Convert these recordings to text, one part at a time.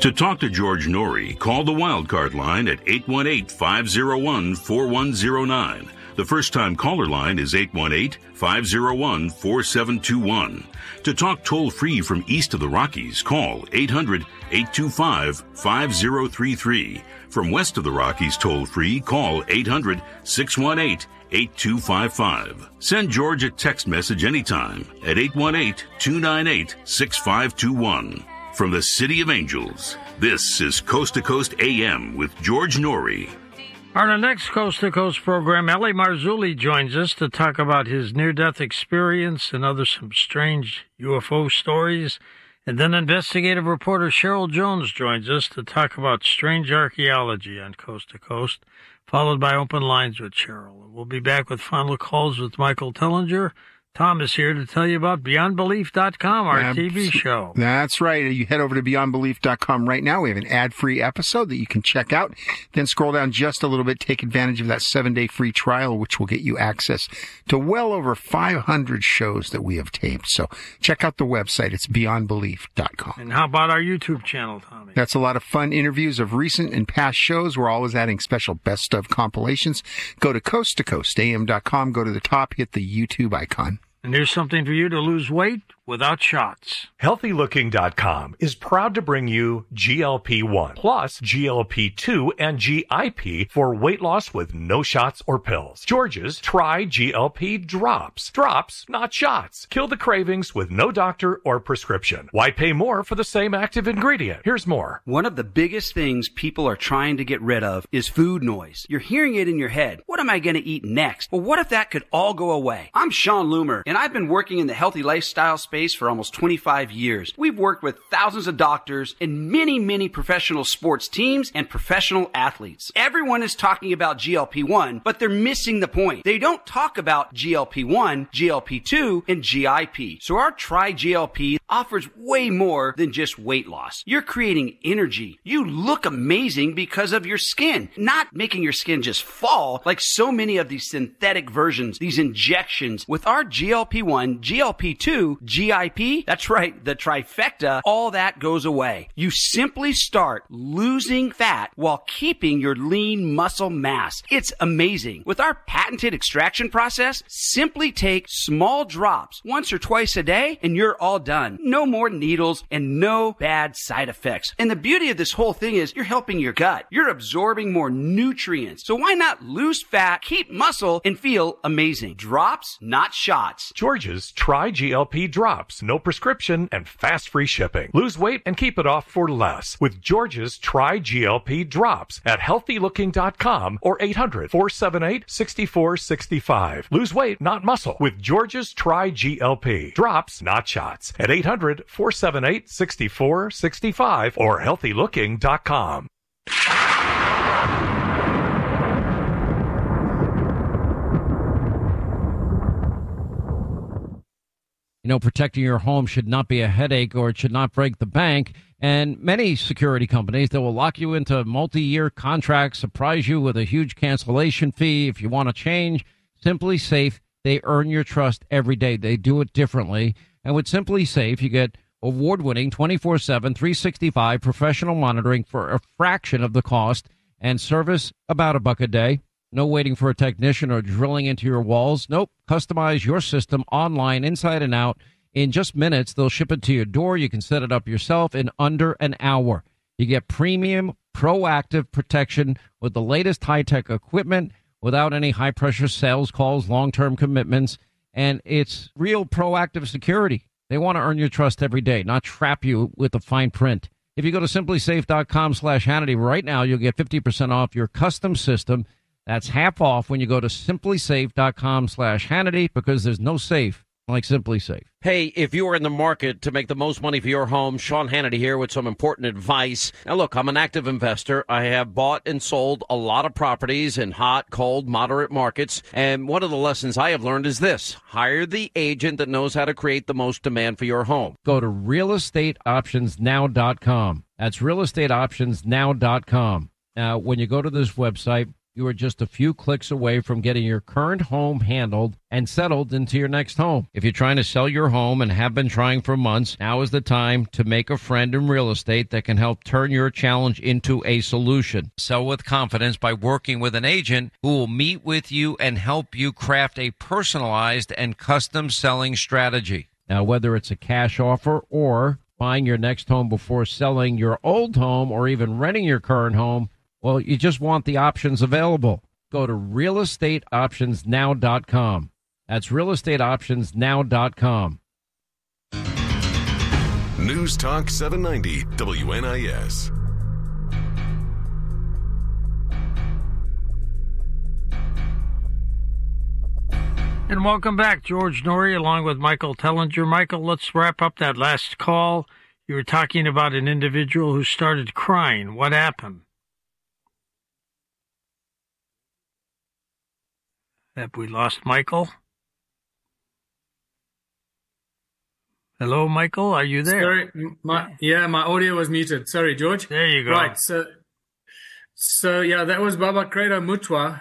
To talk to George Norrie, call the Wildcard line at 818-501-4109. The first-time caller line is 818-501-4721. To talk toll-free from east of the Rockies, call 800-825-5033. From west of the Rockies toll-free, call 800-618-8255. Send George a text message anytime at 818-298-6521. From the City of Angels, this is Coast to Coast AM with George Norrie. On our next Coast to Coast program, Ellie Marzulli joins us to talk about his near-death experience and some strange UFO stories. And then investigative reporter Cheryl Jones joins us to talk about strange archaeology on Coast to Coast, followed by Open Lines with Cheryl. We'll be back with final calls with Michael Tellinger. Tom is here to tell you about BeyondBelief.com, our TV show. That's right. You head over to BeyondBelief.com right now. We have an ad-free episode that you can check out. Then scroll down just a little bit, take advantage of that 7-day free trial, which will get you access to well over 500 shows that we have taped. So check out the website. It's BeyondBelief.com. And how about our YouTube channel, Tommy? That's a lot of fun interviews of recent and past shows. We're always adding special best of compilations. Go to coasttocoastam.com, go to the top, hit the YouTube icon. And there's something for you to lose weight without shots. HealthyLooking.com is proud to bring you GLP-1 plus GLP-2 and GIP for weight loss with no shots or pills. George's Try GLP Drops. Drops, not shots. Kill the cravings with no doctor or prescription. Why pay more for the same active ingredient? Here's more. One of the biggest things people are trying to get rid of is food noise. You're hearing it in your head. What am I going to eat next? Well, what if that could all go away? I'm Sean Loomer, and I've been working in the healthy lifestyle space for almost 25 years. We've worked with thousands of doctors and many professional sports teams and professional athletes. Everyone is talking about GLP-1, but they're missing the point. They don't talk about GLP-1, GLP-2, and GIP. So our Try GLP offers way more than just weight loss. You're creating energy. You look amazing because of your skin, not making your skin just fall like so many of these synthetic versions, these injections. With our GLP-1, GLP-2, GIP, that's right, the trifecta, all that goes away. You simply start losing fat while keeping your lean muscle mass. It's amazing. With our patented extraction process, simply take small drops once or twice a day and you're all done. No more needles and no bad side effects. And the beauty of this whole thing is you're helping your gut. You're absorbing more nutrients. So why not lose fat, keep muscle, and feel amazing? Drops, not shots. George's Try GLP Drops. No prescription and fast free shipping. Lose weight and keep it off for less with George's Try GLP Drops at HealthyLooking.com or 800-478-6465. Lose weight, not muscle with George's Try GLP Drops, not shots at 800-478-6465 or HealthyLooking.com. You know, protecting your home should not be a headache, or it should not break the bank. And many security companies, they will lock you into multi-year contracts, surprise you with a huge cancellation fee if you want to change. Simply Safe, they earn your trust every day. They do it differently. And with Simply Safe, you get award-winning 24/7, 365 professional monitoring for a fraction of the cost and service about $1 a day. No waiting for a technician or drilling into your walls. Nope. Customize your system online, inside and out. In just minutes, they'll ship it to your door. You can set it up yourself in under an hour. You get premium, proactive protection with the latest high-tech equipment without any high-pressure sales calls, long-term commitments, and it's real proactive security. They want to earn your trust every day, not trap you with the fine print. If you go to simplysafe.com/Hannity right now, you'll get 50% off your custom system. That's half off when you go to simplysafe.com/Hannity, because there's no safe like Simply Safe. Hey, if you are in the market to make the most money for your home, Sean Hannity here with some important advice. Now, look, I'm an active investor. I have bought and sold a lot of properties in hot, cold, moderate markets. And one of the lessons I have learned is this: hire the agent that knows how to create the most demand for your home. Go to realestateoptionsnow.com. That's realestateoptionsnow.com. Now, when you go to this website, You are just a few clicks away from getting your current home handled and settled into your next home. If you're trying to sell your home and have been trying for months, now is the time to make a friend in real estate that can help turn your challenge into a solution. Sell with confidence by working with an agent who will meet with you and help you craft a personalized and custom selling strategy. Now, whether it's a cash offer or buying your next home before selling your old home or even renting your current home, well, you just want the options available. Go to realestateoptionsnow.com. That's realestateoptionsnow.com. News Talk 790 WNIS. And welcome back, George Noory, along with Michael Tellinger. Michael, let's wrap up that last call. You were talking about an individual who started crying. What happened? Have we lost Michael? Hello, Michael, are you there? Sorry, my audio was muted. Sorry, George. There you go. Right, so yeah, that was Baba Credo Mutwa,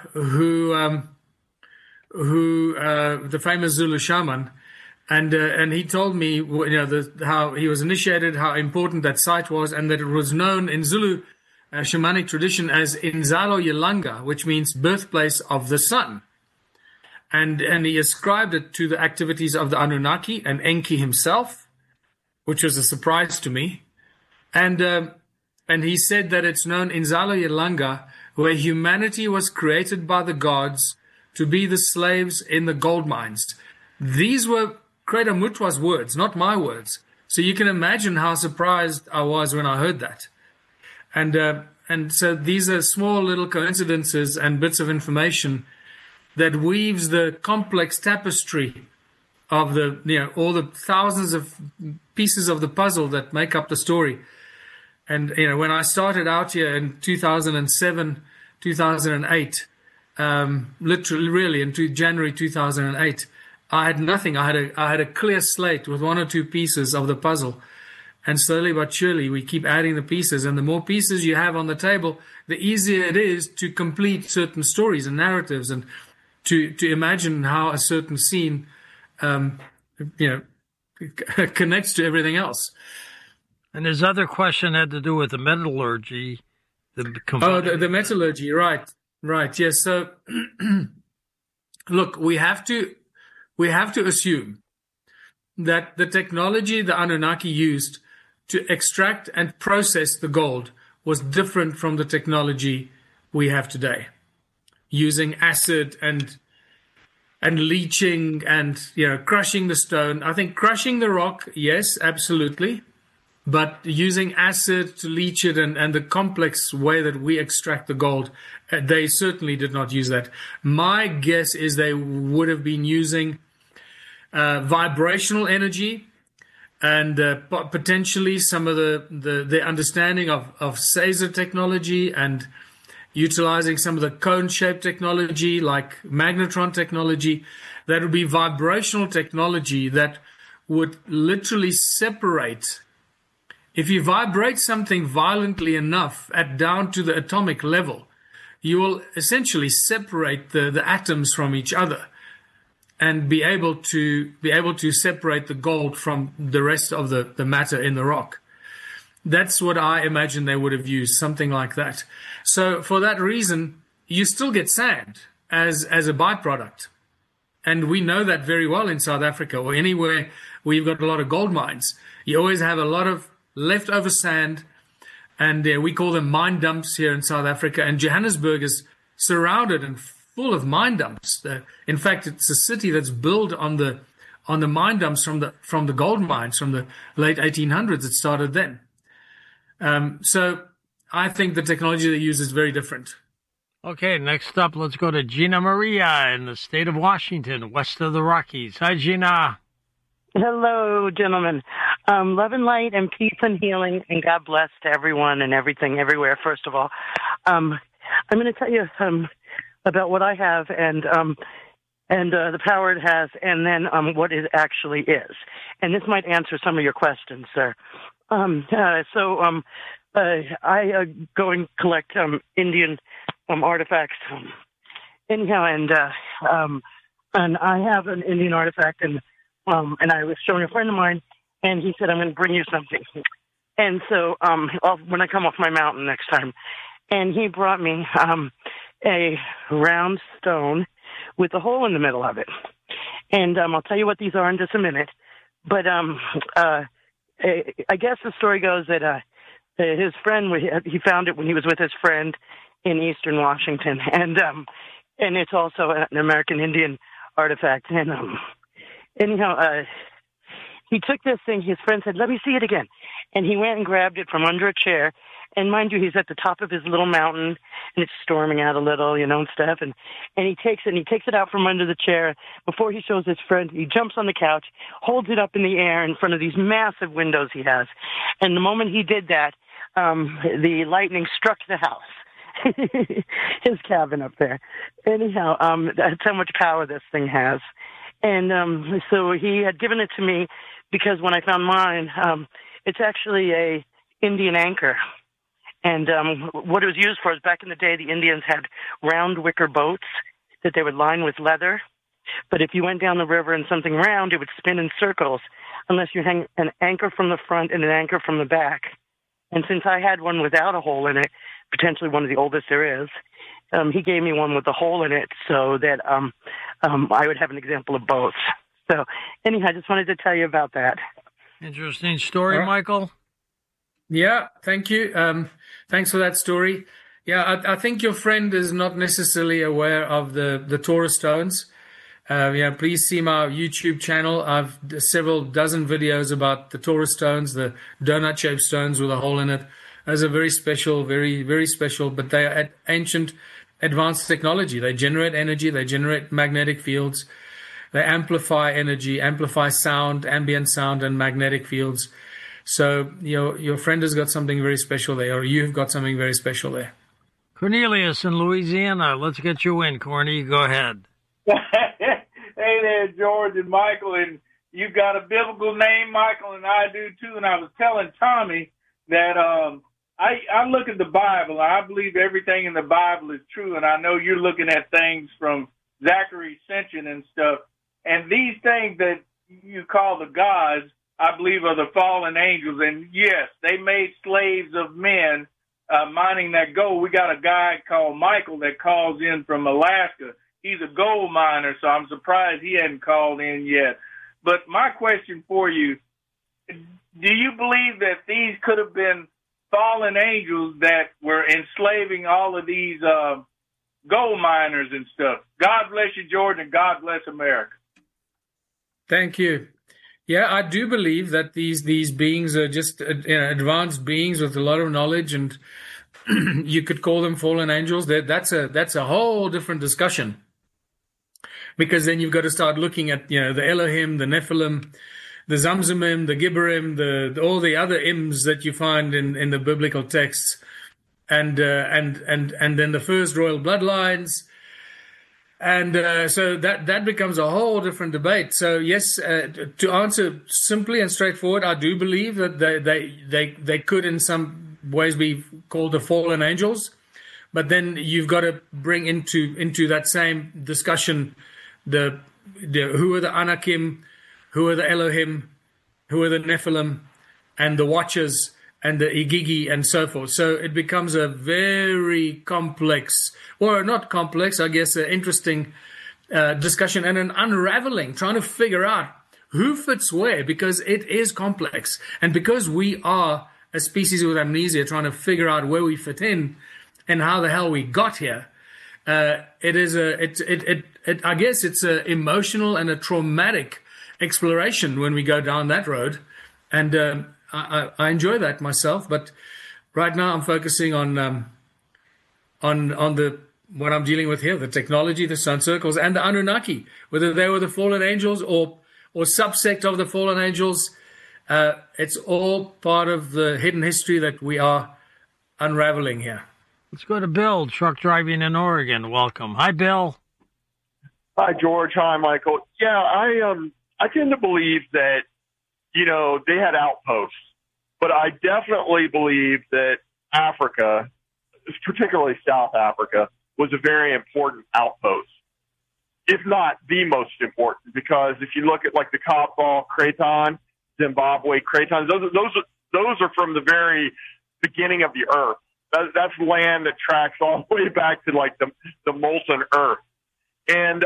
who the famous Zulu shaman, and he told me, how he was initiated, how important that site was, and that it was known in Zulu shamanic tradition as Inzalo Yelanga, which means birthplace of the sun. And he ascribed it to the activities of the Anunnaki and Enki himself, which was a surprise to me. And he said that it's known in Zalo Yelanga, where humanity was created by the gods to be the slaves in the gold mines. These were Credo Mutwa's words, not my words. So you can imagine how surprised I was when I heard that. And so these are small little coincidences and bits of information that weaves the complex tapestry of all the thousands of pieces of the puzzle that make up the story. And, when I started out here in 2007, 2008, literally really into January 2008, I had nothing. I had a clear slate with one or two pieces of the puzzle. And slowly but surely, we keep adding the pieces. And the more pieces you have on the table, the easier it is to complete certain stories and narratives and to imagine how a certain scene, connects to everything else. And his other question had to do with the metallurgy. The metallurgy, right, yes. So, look, we have to assume that the technology the Anunnaki used to extract and process the gold was different from the technology we have today, using acid and leaching and crushing the stone. I think crushing the rock, yes, absolutely, but using acid to leach it and the complex way that we extract the gold, they certainly did not use that. My guess is they would have been using vibrational energy and potentially some of the understanding of Caesar technology and utilizing some of the cone-shaped technology like magnetron technology. That would be vibrational technology that would literally separate. If you vibrate something violently enough down to the atomic level, you will essentially separate the atoms from each other and be able to separate the gold from the rest of the matter in the rock. That's what I imagine they would have used, something like that. So for that reason, you still get sand as a byproduct. And we know that very well in South Africa or anywhere where you've got a lot of gold mines. You always have a lot of leftover sand, and we call them mine dumps here in South Africa. And Johannesburg is surrounded and full of mine dumps. In fact, it's a city that's built on the mine dumps from the gold mines from the late 1800s. It started then. So I think the technology they use is very different. Okay, next up, let's go to Gina Maria in the state of Washington, west of the Rockies. Hi, Gina. Hello, gentlemen. Love and light and peace and healing, and God bless to everyone and everything everywhere, first of all. I'm going to tell you about what I have and the power it has, and then what it actually is. And this might answer some of your questions, sir. I go and collect Indian artifacts. Anyhow, and I have an Indian artifact, and I was showing a friend of mine, and he said, I'm going to bring you something. And so when I come off my mountain next time, and he brought me a round stone with a hole in the middle of it. And I'll tell you what these are in just a minute. But I guess the story goes that his friend, he found it when he was with his friend in eastern Washington. And it's also an American Indian artifact. And anyhow, he took this thing. His friend said, let me see it again. And he went and grabbed it from under a chair. And mind you, he's at the top of his little mountain, and it's storming out a little, and stuff. And he takes it out from under the chair. Before he shows his friend, he jumps on the couch, holds it up in the air in front of these massive windows he has. And the moment he did that, the lightning struck the house, his cabin up there. Anyhow, that's how much power this thing has. And so he had given it to me because when I found mine, it's actually a Indian anchor. And what it was used for is back in the day, the Indians had round wicker boats that they would line with leather. But if you went down the river in something round, it would spin in circles unless you hang an anchor from the front and an anchor from the back. And since I had one without a hole in it, potentially one of the oldest there is, he gave me one with a hole in it so that I would have an example of both. So anyhow, I just wanted to tell you about that. Interesting story, Michael. Yeah, thank you. Thanks for that story. Yeah, I think your friend is not necessarily aware of the Torah stones. Please see my YouTube channel. I've several dozen videos about the Torah stones, the donut-shaped stones with a hole in it. Those are very special, very, very special, but they are ancient, advanced technology. They generate energy, they generate magnetic fields, they amplify energy, amplify sound, ambient sound, and magnetic fields. So your friend has got something very special there, or you've got something very special there. Cornelius in Louisiana, let's get you in, Corny. Go ahead. Hey there, George and Michael, and you've got a biblical name, Michael, and I do too. And I was telling Tommy that I look at the Bible, and I believe everything in the Bible is true, and I know you're looking at things from Zachary's Ascension and stuff, and these things that you call the gods, I believe, are the fallen angels. And yes, they made slaves of men mining that gold. We got a guy called Michael that calls in from Alaska. He's a gold miner, so I'm surprised he hadn't called in yet. But my question for you, do you believe that these could have been fallen angels that were enslaving all of these gold miners and stuff? God bless you, George, and God bless America. Thank you. Yeah, I do believe that these beings are just advanced beings with a lot of knowledge, and you could call them fallen angels. That's a whole different discussion, because then you've got to start looking at the Elohim, the Nephilim, the Zamzumim, the Gibborim, all the other Ims that you find in the biblical texts, and then the first royal bloodlines. And so that becomes a whole different debate. So yes, to answer simply and straightforward, I do believe that they could in some ways be called the fallen angels, but then you've got to bring into that same discussion the who are the Anakim, who are the Elohim, who are the Nephilim, and the Watchers, and the Igigi, and so forth. So it becomes a very complex, or not complex, I guess, an interesting discussion and an unraveling, trying to figure out who fits where, because it is complex. And because we are a species with amnesia trying to figure out where we fit in and how the hell we got here, I guess it's an emotional and a traumatic exploration when we go down that road. And I enjoy that myself, but right now I'm focusing on what I'm dealing with here, the technology, the sun circles, and the Anunnaki, whether they were the fallen angels or subsect of the fallen angels. It's all part of the hidden history that we are unraveling here. Let's go to Bill, truck driving in Oregon. Welcome. Hi, Bill. Hi, George. Hi, Michael. Yeah, I tend to believe that, they had outposts, but I definitely believe that Africa, particularly South Africa, was a very important outpost, if not the most important, because if you look at like the Kapval Craton, Zimbabwe Cratons, those are from the very beginning of the earth. That's land that tracks all the way back to like the molten earth. And,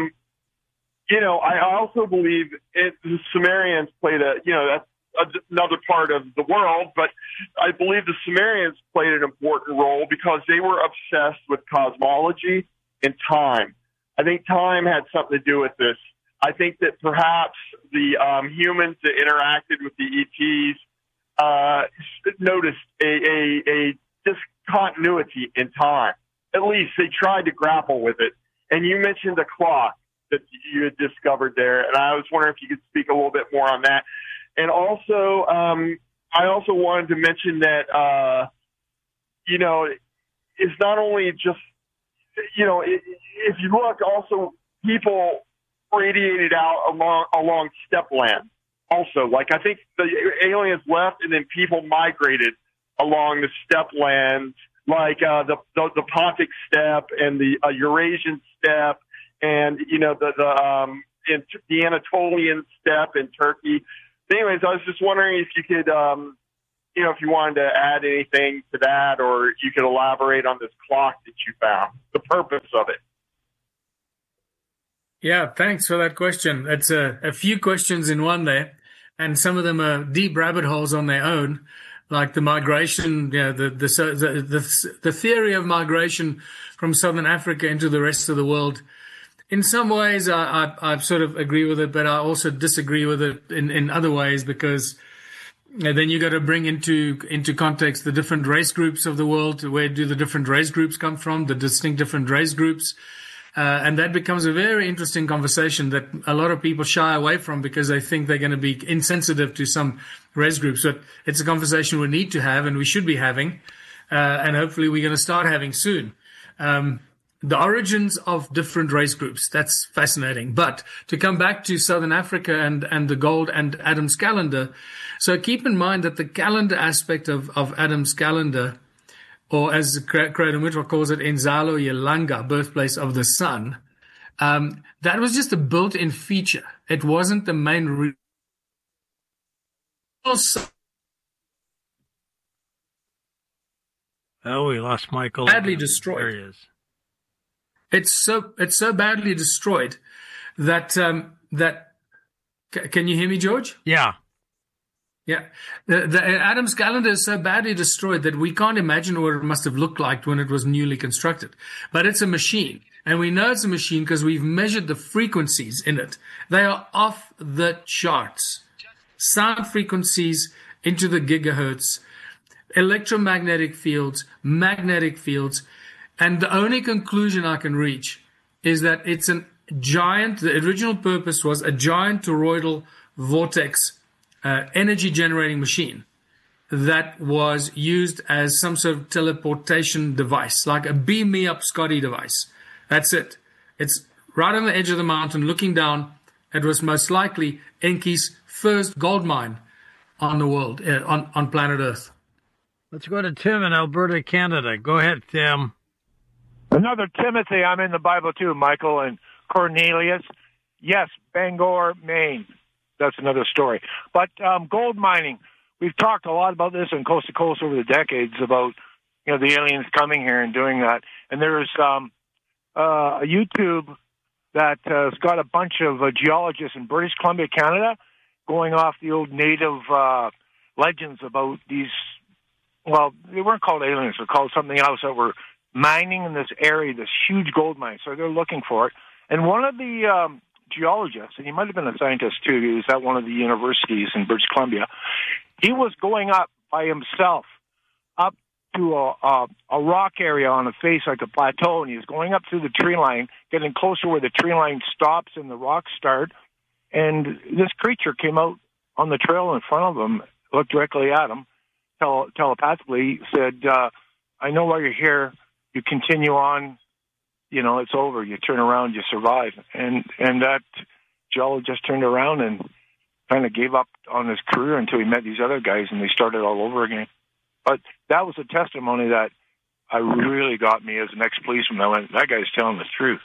I also believe the Sumerians played that's another part of the world, but I believe the Sumerians played an important role because they were obsessed with cosmology and time. I think time had something to do with this. I think that perhaps the humans that interacted with the ETs noticed a discontinuity in time. At least they tried to grapple with it. And you mentioned the clock that you had discovered there, and I was wondering if you could speak a little bit more on that. And also, I also wanted to mention that, it's not only just, if you look, also people radiated out along steppe land. Also, like I think the aliens left, and then people migrated along the steppe lands, like the Pontic steppe and the Eurasian steppe, and the Anatolian steppe in Turkey. Anyways, I was just wondering if you could, if you wanted to add anything to that, or you could elaborate on this clock that you found, the purpose of it. Yeah, thanks for that question. That's a few questions in one there, and some of them are deep rabbit holes on their own, like the migration, the theory of migration from Southern Africa into the rest of the world. In some ways, I sort of agree with it, but I also disagree with it in other ways, because then you got to bring into context the different race groups of the world. Where do the different race groups come from? The distinct different race groups. And that becomes a very interesting conversation that a lot of people shy away from because they think they're going to be insensitive to some race groups. But it's a conversation we need to have and we should be having. And hopefully we're going to start having soon. The origins of different race groups. That's fascinating. But to come back to Southern Africa and the gold and Adam's calendar. So keep in mind that the calendar aspect of Adam's calendar, or as Creator Mitra calls it, Inzalo Yelanga, birthplace of the sun, that was just a built-in feature. It wasn't the main Oh, we lost Michael. Badly destroyed. There he is. It's so badly destroyed that can you hear me, George? Yeah. Yeah. The Adam's calendar is so badly destroyed that we can't imagine what it must have looked like when it was newly constructed. But it's a machine. And we know it's a machine because we've measured the frequencies in it. They are off the charts. Sound frequencies into the gigahertz, electromagnetic fields, magnetic fields. And the only conclusion I can reach is that it's a giant, the original purpose was a giant toroidal vortex energy generating machine that was used as some sort of teleportation device, like a beam me up Scotty device. That's it. It's right on the edge of the mountain looking down. It was most likely Enki's first gold mine on the world, on planet Earth. Let's go to Tim in Alberta, Canada. Go ahead, Tim. Another Timothy, I'm in the Bible too, Michael, and Cornelius. Yes, Bangor, Maine. That's another story. But gold mining, we've talked a lot about this on Coast to Coast over the decades about, the aliens coming here and doing that. And there's a YouTube that has got a bunch of geologists in British Columbia, Canada, going off the old native legends about these, well, they weren't called aliens, they're called something else, that were mining in this area, this huge gold mine. So they're looking for it. And one of the geologists, and he might have been a scientist too, he was at one of the universities in British Columbia, he was going up by himself up to a rock area on a face like a plateau, and he was going up through the tree line, getting closer where the tree line stops and the rocks start, and this creature came out on the trail in front of him, looked directly at him, telepathically said, I know why you're here, you continue on, it's over. You turn around, you survive. And that geologist turned around and kind of gave up on his career until he met these other guys and they started all over again. But that was a testimony that really got me as an ex-policeman. I went, that guy's telling the truth.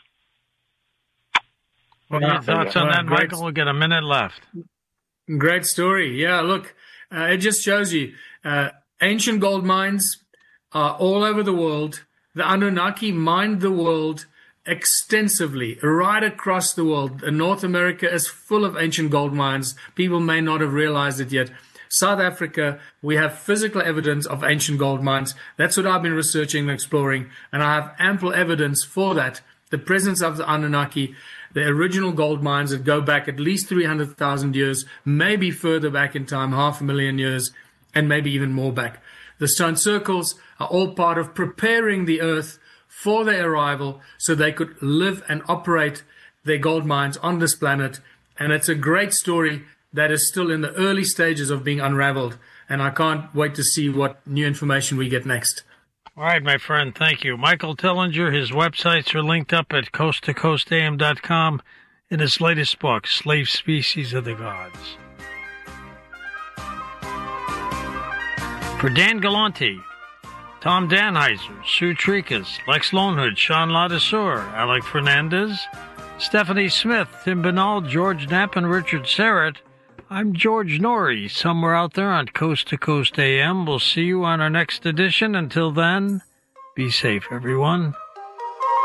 What are your thoughts on that, Michael? We've got a minute left. Great story. Yeah, look, it just shows you ancient gold mines are all over the world. The Anunnaki mined the world extensively, right across the world. North America is full of ancient gold mines. People may not have realized it yet. South Africa, we have physical evidence of ancient gold mines. That's what I've been researching and exploring, and I have ample evidence for that. The presence of the Anunnaki, the original gold mines that go back at least 300,000 years, maybe further back in time, 500,000 years, and maybe even more back. The stone circles are all part of preparing the earth for their arrival so they could live and operate their gold mines on this planet. And it's a great story that is still in the early stages of being unraveled. And I can't wait to see what new information we get next. All right, my friend, thank you. Michael Tillinger, his websites are linked up at coasttocoastam.com in his latest book, Slave Species of the Gods. For Dan Galante, Tom Danheiser, Sue Trikas, Lex Lonehood, Sean Ladesseur, Alec Fernandez, Stephanie Smith, Tim Binal, George Knapp, and Richard Serrett, I'm George Norrie, somewhere out there on Coast to Coast AM. We'll see you on our next edition. Until then, be safe, everyone.